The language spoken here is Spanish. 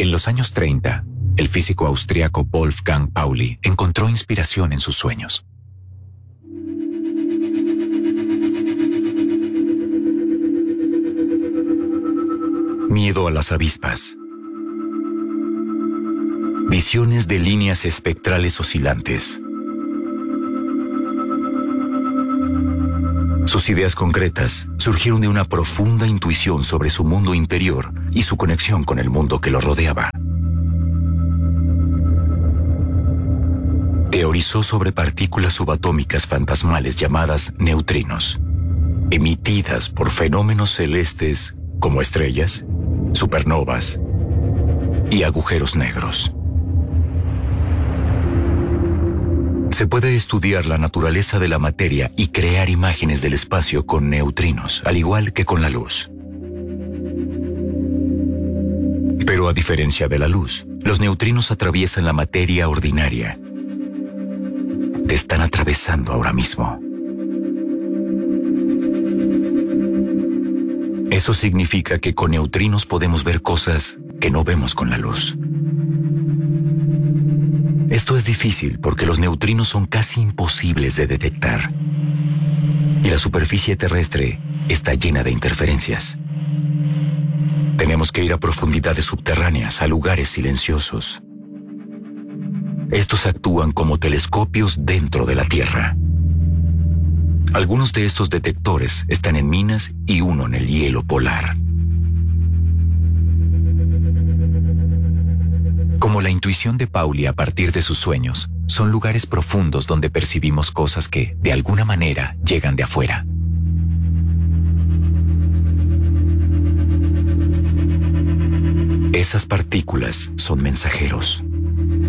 En los años 30, el físico austriaco Wolfgang Pauli encontró inspiración en sus sueños. Miedo a las avispas. Visiones de líneas espectrales oscilantes. Sus ideas concretas surgieron de una profunda intuición sobre su mundo interior y su conexión con el mundo que lo rodeaba. Teorizó sobre partículas subatómicas fantasmales llamadas neutrinos, emitidas por fenómenos celestes como estrellas, supernovas y agujeros negros. Se puede estudiar la naturaleza de la materia y crear imágenes del espacio con neutrinos, al igual que con la luz. Pero a diferencia de la luz, los neutrinos atraviesan la materia ordinaria. Te están atravesando ahora mismo. Eso significa que con neutrinos podemos ver cosas que no vemos con la luz. Esto es difícil porque los neutrinos son casi imposibles de detectar. Y la superficie terrestre está llena de interferencias. Tenemos que ir a profundidades subterráneas, a lugares silenciosos. Estos actúan como telescopios dentro de la Tierra. Algunos de estos detectores están en minas y uno en el hielo polar. Como la intuición de Pauli a partir de sus sueños, son lugares profundos donde percibimos cosas que, de alguna manera, llegan de afuera. Esas partículas son mensajeros.